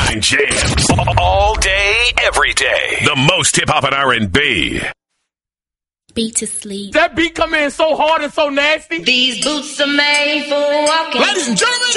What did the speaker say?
99 Jams. All day, every day. The most hip-hop and R&B. Beat to sleep. That beat come in so hard and so nasty. These boots are made for walking. Ladies and gentlemen,